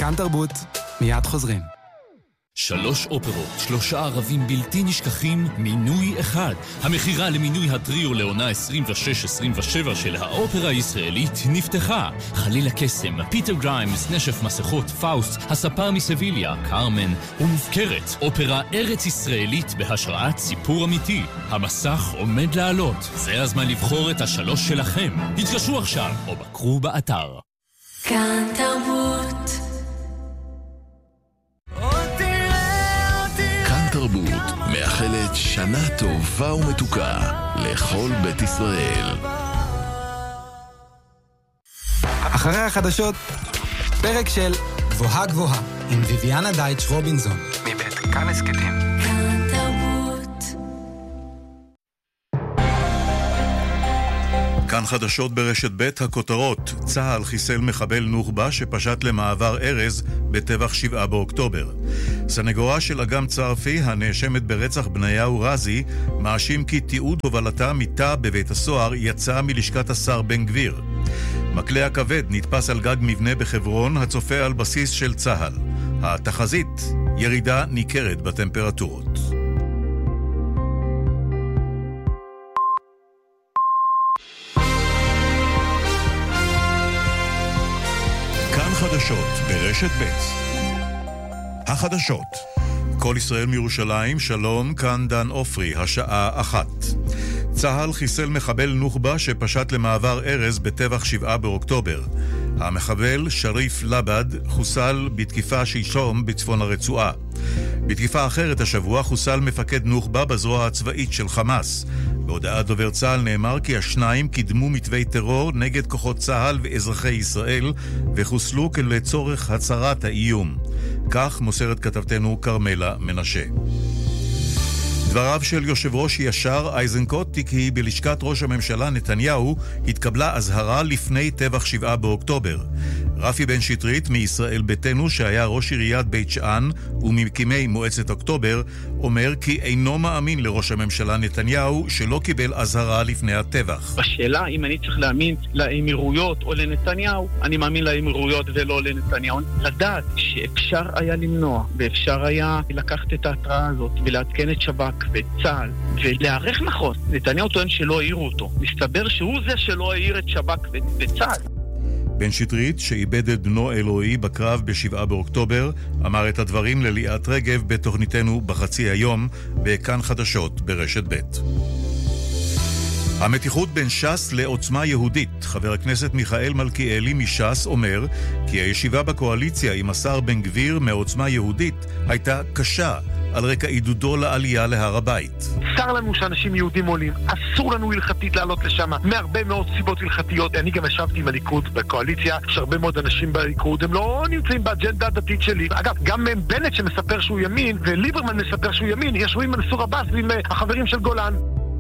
כאן תרבות, מיד חוזרים. 3 אופרות, 3 ערבים בלתי נשכחים, מינוי אחד. המחירה למינוי הטריו לעונה 26-27 של האופרה הישראלית נפתחה. חליל הקסם, פיטר גריימס, נשף מסכות, פאוסט, הספר מסביליה, קרמן ומופקרת. אופרה ארץ ישראלית בהשראת סיפור אמיתי. המסך עומד לעלות. זה הזמן לבחור את ה3 שלכם. התקשרו עכשיו או בקרו באתר. כאן תרבות. תרבות מאחלת שנה טובה ומתוקה לכל בית ישראל. אחרי החדשות, פרק של גבוהה גבוהה עם ויביאנה דייטש רובינזון מבית כאן הסכתים. כאן תרבות. כאן חדשות ברשת ב' הכותרות. צה"ל חיסל מחבל נוח'בה שפשט למעבר ארז בטבח 7 באוקטובר. סנגורה של אגם צרפי, הנאשמת ברצח בניהו רזי, מאשים כי תיעוד הובלתה מיטה בבית הסוהר יצא מלשכת השר בן גביר. מקלע כבד נתפס על גג מבנה בחברון הצופה על בסיס של צה"ל. התחזית, ירידה ניכרת בטמפרטורות. חדשות ברשת ב'. החדשות. כל ישראל מירושלים, שלום, כאן דן אופרי, השעה 1. צה"ל חיסל מחבל נוח'בה שפשט למעבר ארז בטבח 7 באוקטובר. המחבל שריף לבד חוסל בתקיפה שלשום בצפון הרצועה. בתקיפה אחרת השבוע חוסל מפקד נוח'בה בזרוע הצבאית של חמאס. בהודעת דובר צה"ל נאמר כי השניים קידמו מתווי טרור נגד כוחות צה"ל ואזרחי ישראל וחוסלו לצורך הצרת האיום. כך מוסרת כתבתנו קרמלה מנשה. דבריו של יושב ראש ישר אייזנקוט כי בלשכת ראש הממשלה נתניהו התקבלה אזהרה לפני טבח 7 באוקטובר. רפי בן שטרית מישראל ביתנו, שהיה ראש עיריית בית שאן וממקימי מועצת אוקטובר, אומר כי אינו מאמין לראש הממשלה נתניהו שלא קיבל אזהרה לפני הטבח. בשאלה אם אני צריך להאמין לאמירויות או לנתניהו, אני מאמין לאמירויות ולא לנתניהו. לדעת שאפשר היה למנוע ואפשר היה לקחת את ההתראה הזאת ולעדכן את שב"כ ואת צה"ל ולהערך נכון. נתניהו טוען שלא העירו אותו. מסתבר שהוא זה שלא העיר את שב"כ ואת צה"ל. בן שטרית, שאיבד את בנו אלוהי בקרב ב7 באוקטובר, אמר את הדברים לליאת רגב בתוכניתנו בחצי היום, בכאן חדשות ברשת ב'. המתיחות בין ש"ס לעוצמה יהודית. חבר הכנסת מיכאל מלכיאלי מש"ס אומר כי הישיבה בקואליציה עם השר בן גביר מעוצמה יהודית הייתה קשה על רקע עידודו לעלייה להר הבית. צר לנו שאנשים יהודים עולים, אסור לנו הלכתית לעלות לשם, מהרבה מאוד סיבות הלכתיות. אני גם ישבתי עם הליכוד בקואליציה, יש הרבה מאוד אנשים בליכוד, הם לא נמצאים באג'נדה הדתית שלי. אגב, גם בנט שמספר שהוא ימין, וליברמן מספר שהוא ימין, ישבו עם מנסור עבאס ועם החברים של גולן.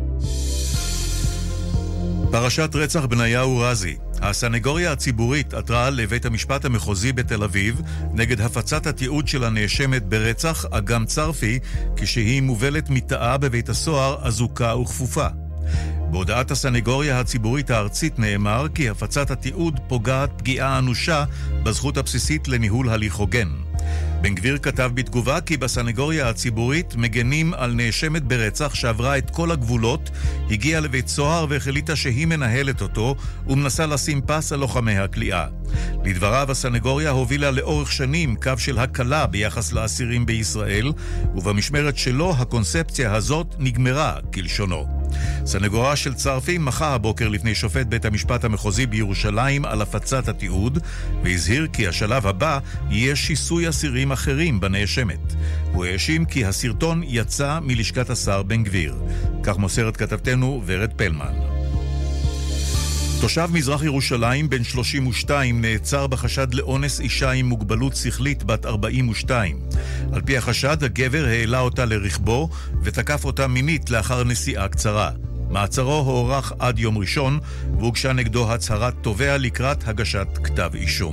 פרשת רצח בניהו רזי. הסנגוריה הציבורית עתרה לבית המשפט המחוזי בתל אביב נגד הפצת התיעוד של הנאשמת ברצח אגם צרפי כשהיא מובלת מתאה בבית הסוהר אזוקה וכפופה. בהודעת הסנגוריה הציבורית הארצית נאמר כי הפצת התיעוד פוגעת פגיעה אנושה בזכות הבסיסית לניהול הליך הוגן. בן גביר כתב בתגובה כי בסנגוריה הציבורית מגנים על נאשמת ברצח שעברה את כל הגבולות, הגיעה לבית סוהר והחליטה שהיא מנהלת אותו ומנסה לשים פס על לוחמי הכליאה. לדבריו, הסנגוריה הובילה לאורך שנים קו של הקלה ביחס לאסירים בישראל, ובמשמרת שלו הקונספציה הזאת נגמרה כלשונו. סנגורה של צרפי מחה הבוקר לפני שופט בית המשפט המחוזי בירושלים על הפצת התיעוד, והזהיר כי השלב הבא יהיה שיסוי אסירים אחרים בנאשמת. הוא האשים כי הסרטון יצא מלשכת השר בן גביר. כך מוסרת כתבתנו ורד פלמן. תושב מזרח ירושלים בן 32 נעצר בחשד לאונס אישה עם מוגבלות שכלית בת 42. על פי החשד, הגבר העלה אותה לרכבו ותקף אותה מינית לאחר נסיעה קצרה. מעצרו הוארך עד יום ראשון והוגשה נגדו הצהרת תובע לקראת הגשת כתב אישום.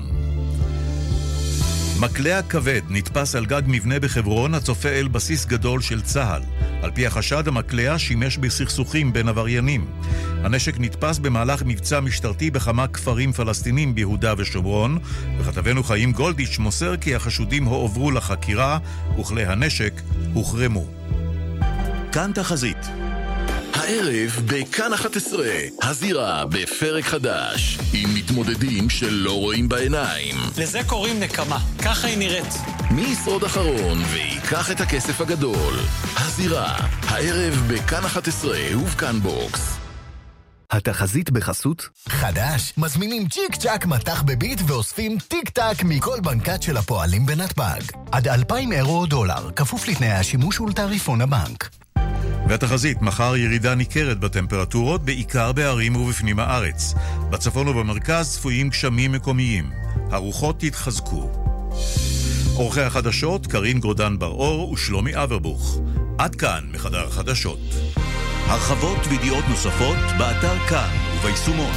מקלע כבד נתפס על גג מבנה בחברון הצופה אל בסיס גדול של צה"ל. על פי החשד, המקלע שימש בסכסוכים בין עבריינים. הנשק נתפס במהלך מבצע משטרתי בכמה כפרים פלסטינים ביהודה ושומרון, וכתבנו חיים גולדיץ' מוסר כי החשודים הועברו לחקירה, וכלי הנשק הוחרמו. כאן תחזית. הערב בכאן 11, הזירה בפרק חדש, עם מתמודדים שלא רואים בעיניים. לזה קוראים נקמה, ככה היא נראית. מי ישרוד אחרון ויקח את הכסף הגדול? הזירה, הערב בכאן 11 ובכאן בוקס. התחזית בחסות חדש, מזמינים צ'יק צ'ק מתח בביט ואוספים טיק טק מכל בנקת של הפועלים בנתב"ג. עד 2,000 אירו או דולר, כפוף לתנאי השימוש ולתעריפון הבנק. והתחזית, מחר ירידה ניכרת בטמפרטורות, בעיקר בערים ובפנים הארץ. בצפון ובמרכז צפויים גשמים מקומיים. הרוחות יתחזקו. עורכי החדשות, קרין גרודן בר-אור ושלומי אברבוך. עד כאן מחדר החדשות. הרחבות וידיעות נוספות באתר כאן וביישומון.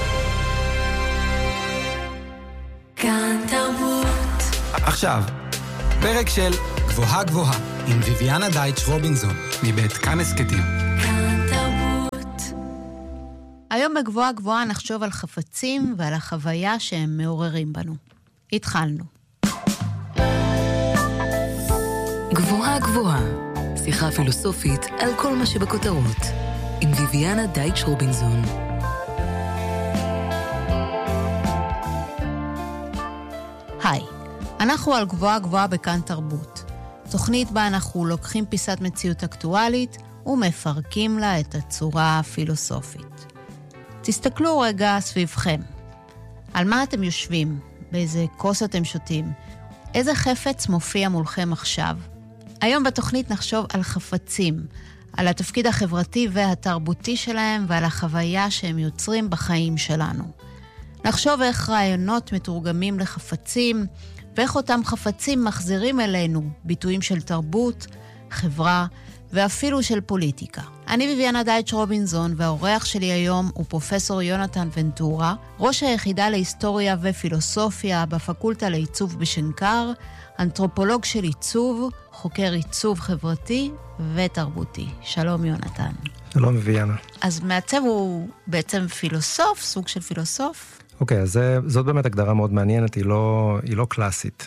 כאן תרבות. עכשיו, פרק של גבוהה גבוהה עם ויביאנה דייטש רובינזון מבית כאן הסכתים. כאן תרבות. היום בגבוהה גבוהה נחשוב על חפצים ועל החוויה שהם מעוררים בנו. התחלנו. גבוהה גבוהה, שיחה פילוסופית על כל מה שבכותרות, עם ויביאנה דייטש רובינזון. היי, אנחנו על גבוהה גבוהה בכאן תרבות. תוכנית בה אנחנו לוקחים פיסת מציאות אקטואלית ומפרקים לה את הצורה הפילוסופית. תסתכלו רגע סביבכם. על מה אתם יושבים? באיזה כוס אתם שותים? איזה חפץ מופיע מולכם עכשיו? היום בתוכנית נחשוב על חפצים, על התפקיד החברתי והתרבותי שלהם ועל החוויה שהם יוצרים בחיים שלנו. נחשוב איך רעיונות מתורגמים לחפצים, ואיך אותם חפצים מחזירים אלינו ביטויים של תרבות, חברה ואפילו של פוליטיקה. אני ויביאנה דייטש רובינזון, והאורח שלי היום הוא פרופסור יונתן ונטורה, ראש היחידה להיסטוריה ופילוסופיה בפקולטה לעיצוב בשנקר, אנתרופולוג של עיצוב, חוקר עיצוב חברתי ותרבותי. שלום יונתן. שלום ויביאנה. אז מעצב הוא בעצם פילוסוף, סוג של פילוסוף? אוקיי, אז זאת באמת הגדרה מאוד מעניינת, היא לא קלאסית.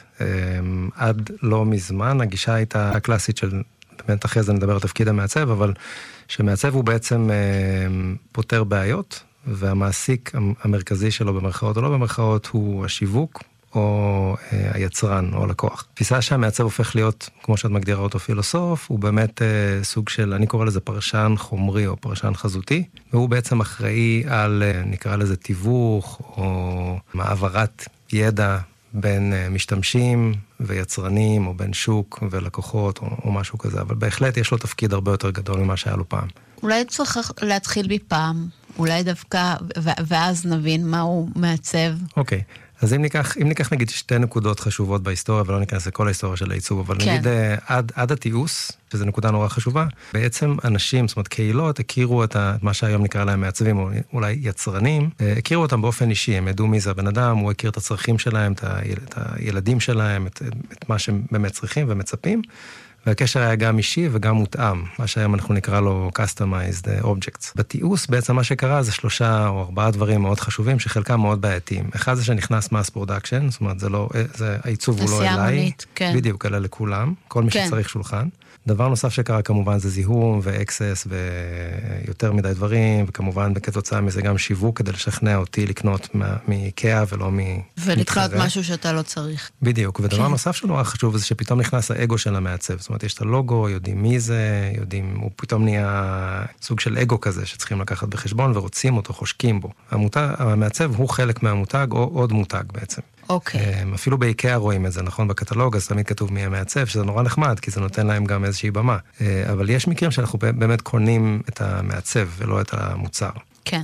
עד לא מזמן הגישה הייתה הקלאסית של, באמת אחרי זה נדבר על תפקיד המעצב, אבל שמעצב הוא בעצם פותר בעיות, והמעסיק המרכזי שלו במרכאות או לא במרכאות הוא השיווק, או היצרן, או הלקוח. תפיסה שהמעצב הופך להיות, כמו שאת מגדירה אותו פילוסוף, הוא באמת סוג של, אני קורא לזה פרשן חומרי או פרשן חזותי, והוא בעצם אחראי על, נקרא לזה תיווך, או מעברת ידע בין משתמשים ויצרנים, או בין שוק ולקוחות, או משהו כזה, אבל בהחלט יש לו תפקיד הרבה יותר גדול ממה שהיה לו פעם. אולי צריך להתחיל בפעם, אולי דווקא, ואז נבין מה הוא מעצב. אוקיי. אז אם ניקח נגיד שתי נקודות חשובות בהיסטוריה, ולא ניכנס לכל ההיסטוריה של העיצוב, אבל כן. נגיד עד התיעוש, שזו נקודה נורא חשובה, בעצם אנשים, זאת אומרת קהילות, הכירו את מה שהיום נקרא להם מעצבים, או אולי יצרנים, הכירו אותם באופן אישי, הם ידעו מי זה הבן אדם, הוא הכיר את הצרכים שלהם, את הילדים שלהם, את מה שהם באמת צריכים ומצפים, והקשר היה גם אישי וגם מותאם, מה שהיום אנחנו נקרא לו customized objects. בתיעוש בעצם מה שקרה זה 3 או 4 דברים מאוד חשובים, שחלקם מאוד בעייתיים. אחד זה שנכנס mass production, זאת אומרת, העיצוב הוא לא אליי, כן. בדיוק, אלא לכולם, כל מי כן. שצריך שולחן. דבר נוסף שקרה כמובן זה זיהום ואקסס ויותר מדי דברים, וכמובן בכתוצאה מזה גם שיווק כדי לשכנע אותי לקנות מאיקאה ולא ולקנות משהו שאתה לא צריך. בדיוק, ודבר נוסף שנורא חשוב זה שפתאום נכנס האגו של המעצב, זאת אומרת יש את הלוגו, יודעים מי זה, יודעים, הוא פתאום נהיה סוג של אגו כזה שצריכים לקחת בחשבון ורוצים אותו, חושקים בו. המעצב הוא חלק מהמותג או עוד מותג בעצם. אוקיי. אפילו באיקאה רואים את זה, נכון? בקטלוג, אז תמיד כתוב מי המעצב, שזה נורא נחמד, כי זה נותן להם גם איזושהי במה. אבל יש מקרים שאנחנו באמת קונים את המעצב ולא את המוצר. כן.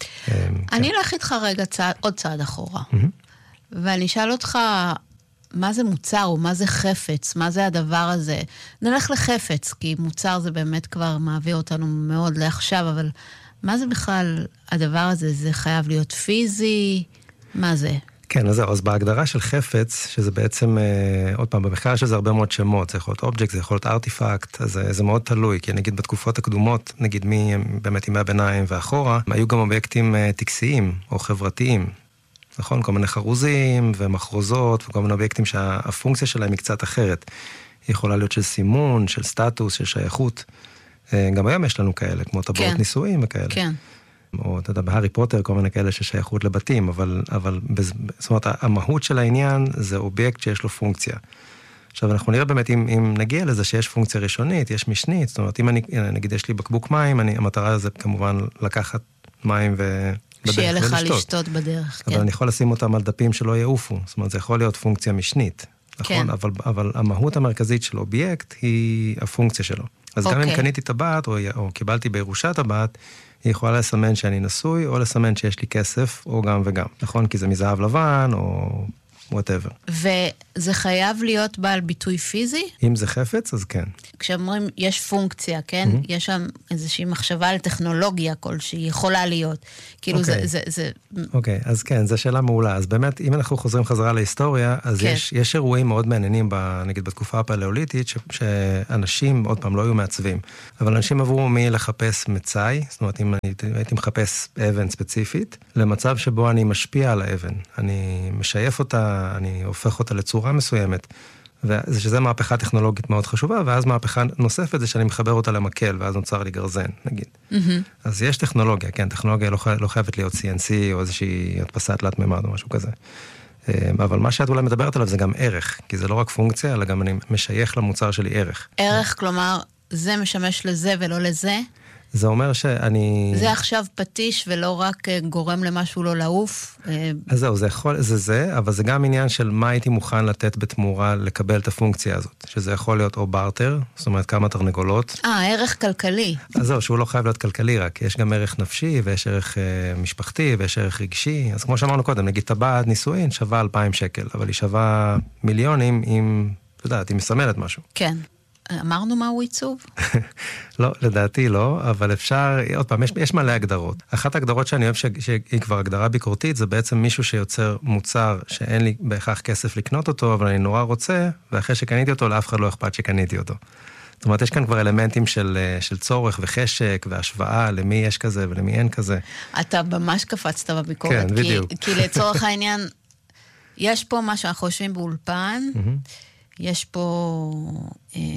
אני אלך איתך רגע עוד צעד אחורה. ואני אשאל אותך, מה זה מוצר או מה זה חפץ? מה זה הדבר הזה? נלך לחפץ, כי מוצר זה באמת כבר מעביר אותנו מאוד לעכשיו, אבל מה זה בכלל הדבר הזה? זה חייב להיות פיזי? מה זה? כן, אז בהגדרה של חפץ, שזה בעצם, עוד פעם, במחקר שזה הרבה מאוד שמות, זה יכול להיות אובייקט, זה יכול להיות ארטיפקט, אז זה מאוד תלוי, כי נגיד בתקופות הקדומות, נגיד באמת ימי הביניים ואחורה, היו גם אובייקטים טקסיים או חברתיים, נכון? כל מיני חרוזים ומחרוזות וכל מיני אובייקטים שהפונקציה שלהם היא קצת אחרת. היא יכולה להיות של סימון, של סטטוס, של שייכות. גם היום יש לנו כאלה, כמו טבעות נישואים וכאלה. כן. או אתה יודע, בהארי פוטר, כל מיני כאלה ששייכות לבתים, אבל זאת אומרת, המהות של העניין זה אובייקט שיש לו פונקציה. עכשיו, אנחנו נראה באמת, אם נגיע לזה שיש פונקציה ראשונית, יש משנית, זאת אומרת, אם נגיד יש לי בקבוק מים, המטרה זה כמובן לקחת מים שיהיה לך לשתות בדרך, אבל אני יכול לשים אותם על דפים שלא יעופו, זאת אומרת, זה יכול להיות פונקציה משנית, נכון? אבל המהות המרכזית של אובייקט היא הפונקציה שלו. אז גם אם קניתי טבעת, או קיבלתי בירושה טבעת, היא יכולה לסמן שאני נשוי, או לסמן שיש לי כסף, או גם וגם. נכון? כי זה מזהב לבן, או whatever. וזה חייב להיות בעל ביטוי פיזי? אם זה חפץ, אז כן. כשאומרים, יש פונקציה, כן? יש שם איזושהי מחשבה על טכנולוגיה כלשהי, יכולה להיות. כאילו זה... אוקיי, אז כן, זו שאלה מעולה. אז באמת, אם אנחנו חוזרים חזרה להיסטוריה, אז יש אירועים מאוד מעניינים, נגיד בתקופה הפלאוליתית, שאנשים, עוד פעם, לא היו מעצבים. אבל אנשים עברו מלחפש מצאי, זאת אומרת, אם הייתי מחפש אבן ספציפית, למצב שבו אני משפיע על האבן. אני משייף אותה, אני הופך אותה לצורה מסוימת, ושזה מהפכה טכנולוגית מאוד חשובה, ואז מהפכה נוספת זה שאני מחבר אותה למקל, ואז נוצר לי גרזן, נגיד. אז יש טכנולוגיה, כן, טכנולוגיה לא חייבת להיות CNC, או איזושהי הדפסת תלת ממד, או משהו כזה. אבל מה שאת אולי מדברת עליו זה גם ערך, כי זה לא רק פונקציה, אלא גם אני משייך למוצר שלי ערך. ערך, כלומר, זה משמש לזה ולא לזה? זה אומר שאני... זה עכשיו פטיש ולא רק גורם למשהו לא לעוף. אז זהו, זה, אבל זה גם עניין של מה הייתי מוכן לתת בתמורה לקבל את הפונקציה הזאת. שזה יכול להיות או בארטר, זאת אומרת כמה תרנגולות. ערך כלכלי. אז זהו, שהוא לא חייב להיות כלכלי רק. יש גם ערך נפשי ויש ערך משפחתי ויש ערך רגשי. אז כמו שאמרנו קודם, נגיד טבעת נישואין שווה 2,000 שקל, אבל היא שווה מיליונים אם, אתה יודעת, היא מסמלת משהו. כן. אמרנו מהו עיצוב? לא, לדעתי לא, אבל אפשר, עוד פעם, יש מלא הגדרות. אחת ההגדרות שאני אוהב שהיא כבר הגדרה ביקורתית, זה בעצם מישהו שיוצר מוצר שאין לי בהכרח כסף לקנות אותו, אבל אני נורא רוצה, ואחרי שקניתי אותו, לאף אחד לא אכפת שקניתי אותו. זאת אומרת, יש כאן כבר אלמנטים של צורך וחשק והשוואה למי יש כזה ולמי אין כזה. אתה ממש קפצת בביקורת. כן, בדיוק. כי לצורך העניין, יש פה מה שאנחנו חושבים באולפן, יש פה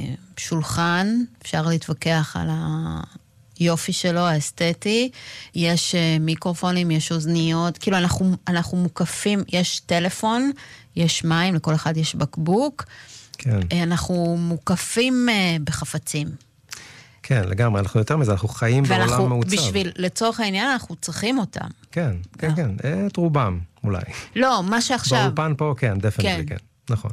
שולחן, אפשר להתווכח על היופי שלו, האסתטי, יש מיקרופונים, יש אוזניות, כאילו אנחנו מוקפים, יש טלפון, יש מים, לכל אחד יש בקבוק, כן. אנחנו מוקפים בחפצים. כן, לגמרי, אנחנו יותר מזה, אנחנו חיים בעולם מעוצב. בשביל, לצורך העניין, אנחנו צריכים אותם. כן, כן, כן, את רובם, אולי. לא, מה שעכשיו... באולפן פה, כן, דפנטלי, כן, נכון.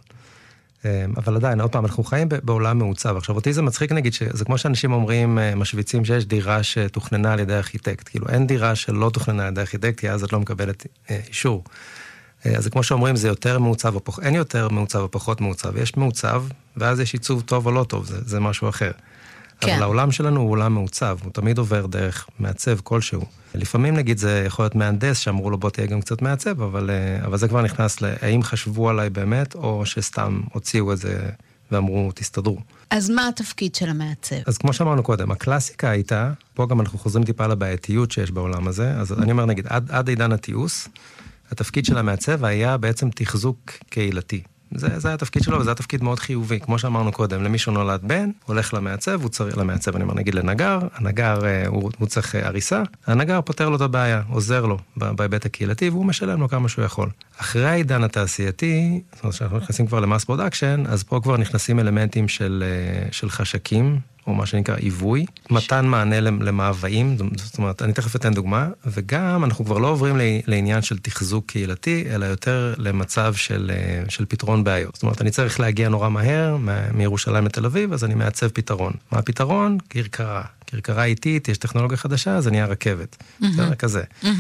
אבל עדיין, עוד פעם, אנחנו חיים בעולם מעוצב. עכשיו, אותי זה מצחיק, נגיד, שזה כמו שאנשים אומרים, משוויצים שיש דירה שתוכננה על ידי ארכיטקט. כאילו, אין דירה שלא תוכננה על ידי ארכיטקט, כי אז את לא מקבלת אישור. אז זה כמו שאומרים, זה יותר מעוצב, אין יותר מעוצב או פחות מעוצב. יש מעוצב, ואז יש עיצוב טוב או לא טוב, זה משהו אחר. כן. אבל העולם שלנו הוא עולם מעוצב, הוא תמיד עובר דרך מעצב כלשהו. לפעמים נגיד זה יכול להיות מהנדס שאמרו לו בוא תהיה גם קצת מעצב, אבל זה כבר נכנס האם חשבו עליי באמת, או שסתם הוציאו את זה ואמרו תסתדרו. אז מה התפקיד של המעצב? אז כמו שאמרנו קודם, הקלאסיקה הייתה, פה גם אנחנו חוזרים טיפה לבעייתיות שיש בעולם הזה, אז אני אומר נגיד, עד עידן התיעוש, התפקיד של המעצב היה בעצם תחזוק קהילתי. זה היה התפקיד שלו, וזה היה תפקיד מאוד חיובי. כמו שאמרנו קודם, למי שנולד בן, הולך למעצב, הוא צריך למעצב, אני אומר, נגיד לנגר, הנגר הוא צריך הריסה, הנגר פותר לו את הבעיה, עוזר לו בהיבט הקהילתי, והוא משלם לו כמה שהוא יכול. אחרי העידן התעשייתי, זאת אומרת, שאנחנו נכנסים כבר למאס פרודקשן, אז פה כבר נכנסים אלמנטים של חשקים, או מה שנקרא עיווי, מתן מענה למאוויים, זאת אומרת, אני תכף אתן דוגמה, וגם אנחנו כבר לא עוברים לעניין של תחזוק קהילתי, אלא יותר למצב של פתרון בעיות. זאת אומרת, אני צריך להגיע נורא מהר, מירושלים לתל אביב, אז אני מעצב פתרון. מה הפתרון? כרכרה איטית, יש טכנולוגיה חדשה, אז אני הרכבת. זה כזה.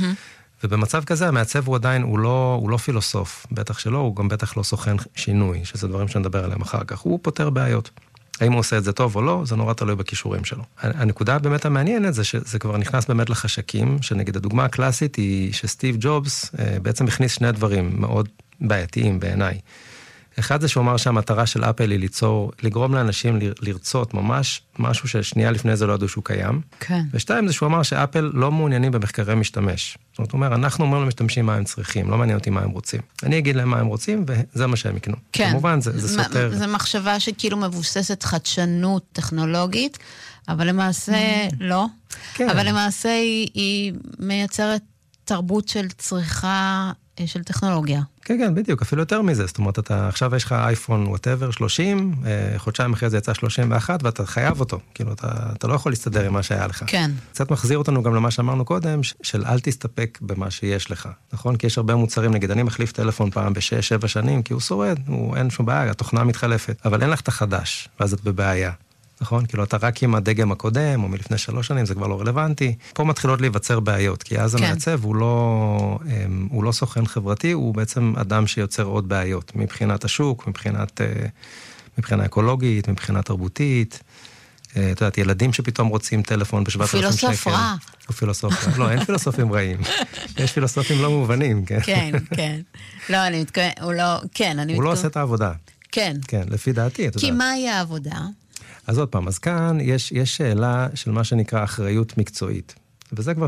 ובמצב כזה, המעצב הוא עדיין, הוא לא פילוסוף, בטח שלא, הוא גם בטח לא סוכן שינוי, שזה דברים שנדבר עליהם אחר כך. הוא פותר בעיות. האם הוא עושה את זה טוב או לא, זה נורא תלוי בכישורים שלו. הנקודה באמת המעניינת זה שזה כבר נכנס באמת לחשקים, שנגיד הדוגמה הקלאסית היא שסטיב ג'ובס בעצם הכניס שני דברים מאוד בעייתיים בעיניי. אחד זה שהוא אמר שהמטרה של אפל היא לגרום לאנשים לרצות ממש משהו ששנייה לפני זה לא ידעו שהוא קיים. כן. ושתיים זה שהוא אמר שאפל לא מעוניינים במחקרי משתמש. זאת אומרת, אנחנו אומרים למשתמשים מה הם צריכים, לא מעניין אותי מה הם רוצים. אני אגיד להם מה הם רוצים, וזה מה שהם יקנו. כן. כמובן, זה סותר. זה מחשבה שכאילו מבוססת חדשנות טכנולוגית, אבל למעשה לא. כן. אבל למעשה היא מייצרת תרבות של צריכה של טכנולוגיה. כן, כן, בדיוק, אפילו יותר מזה. זאת אומרת, עכשיו יש לך אייפון whatever 30, חודשיים אחרי זה יצא 31, ואתה חייב אותו. כאילו, אתה לא יכול להסתדר עם מה שהיה לך. כן. קצת מחזיר אותנו גם למה שאמרנו קודם, של אל תסתפק במה שיש לך. נכון? כי יש הרבה מוצרים, נגיד, אני מחליף טלפון פעם ב6-7 שנים, כי הוא שורד, אין שום בעיה, התוכנה מתחלפת. אבל אין לך את החדש, ואז את בבעיה. נכון? כאילו, אתה רק עם הדגם הקודם, או מלפני 3 שנים, זה כבר לא רלוונטי. פה מתחילות להיווצר בעיות, כי אז המעצב הוא לא סוכן חברתי, הוא בעצם אדם שיוצר עוד בעיות, מבחינת השוק, מבחינה אקולוגית, מבחינה תרבותית. אתה יודעת, ילדים שפתאום רוצים טלפון ב7,000 שקל. פילוסוף רע. הוא פילוסוף רע. לא, אין פילוסופים רעים. יש פילוסופים לא מובנים, כן. כן, כן. לא, אני מתכוון, הוא לא עושה את העבודה. כן. כן, לפי דעתי, אתה יודע. כי מהי העבודה? אז עוד פעם, אז כאן יש שאלה של מה שנקרא אחריות מקצועית. וזה כבר